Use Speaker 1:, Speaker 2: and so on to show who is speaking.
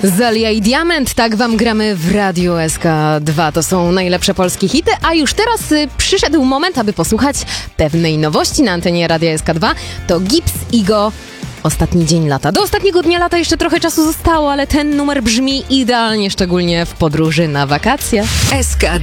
Speaker 1: Zalia i Diament, tak wam gramy w Radiu SK2. To są najlepsze polskie hity, a już teraz przyszedł moment, aby posłuchać pewnej nowości na antenie Radia SK2. To Gibbs Ego, Ostatni dzień lata. Do ostatniego dnia lata jeszcze trochę czasu zostało, ale ten numer brzmi idealnie, szczególnie w podróży na wakacje.
Speaker 2: SK2